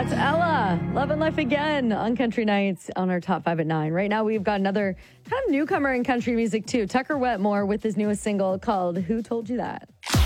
That's Ella. Love and Life Again on Country Nights on our Top 5 at 9. Right now, we've got another kind of newcomer in country music, too. Tucker Wetmore with his newest single called Who Told You That?